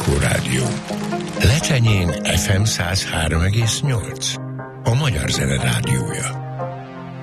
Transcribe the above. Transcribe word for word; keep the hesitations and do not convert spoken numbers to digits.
Kossuth Rádió. Lecsenyén ef em száz három egész nyolc. A Magyar Zene Rádiója.